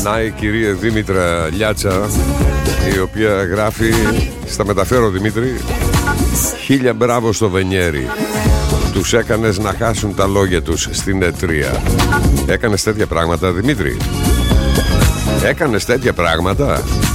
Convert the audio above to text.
Να η κυρία Δήμητρα Λιάτσα, η οποία γράφει: στα μεταφέρω Δημήτρη, 1000 μπράβο στο Βενιέρι. Τους έκανες να χάσουν τα λόγια τους στην E3. Έκανες τέτοια πράγματα Δημήτρη? Έκανες τέτοια πράγματα?